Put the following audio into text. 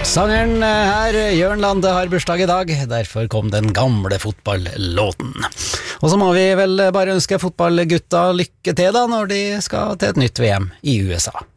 Sangeren her, Jørn Lande, har bursdag i dag, derfor kom den gamle fotballåten. Og så må vi vel bare ønske fotballgutta lykke til da, når de skal til et nytt VM i USA.